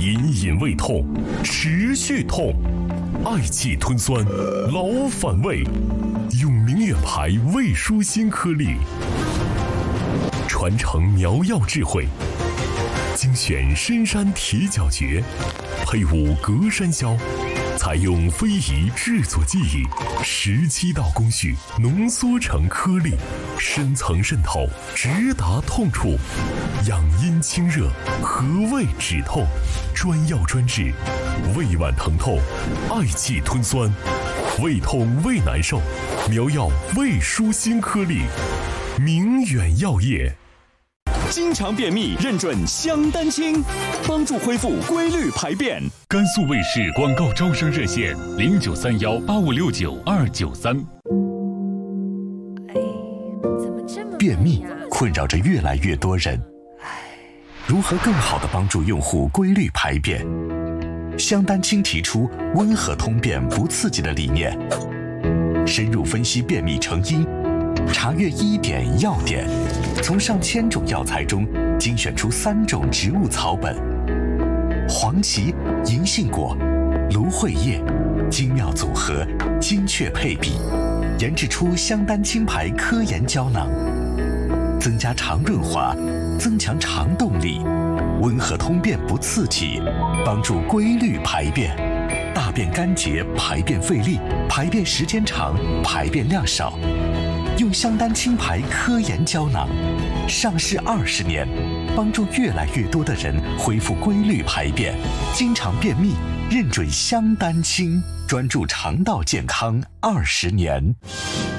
隐隐胃痛，持续痛，嗳气吞酸，老反胃。永明远牌胃舒心颗粒，传承苗药智慧，精选深山铁角蕨，配伍隔山椒，采用非遗制作技艺，17道工序浓缩成颗粒，深层渗透，直达痛处，养阴清热，和胃止痛，专药专治，胃脘疼痛，嗳气吞酸，胃痛胃难受，苗药胃舒心颗粒，明远药业。 经常便秘认准香丹清，帮助恢复规律排便。 甘肃卫视广告招生热线09318569-293。 便秘困扰着越来越多人，如何更好地帮助用户规律排便？香丹清提出温和通便不刺激的理念，深入分析便秘成因，查阅医典药典，从上千种药材中精选出3种植物草本，黄芪、银杏果、芦荟叶，精妙组合，精确配比，研制出香丹清牌科研胶囊，增加肠润滑，增强肠动力，温和通便不刺激，帮助规律排便，大便干结，排便费力，排便时间长，排便量少。用香丹清牌科研胶囊，上市20年，帮助越来越多的人恢复规律排便。经常便秘，认准香丹清，专注肠道健康20年。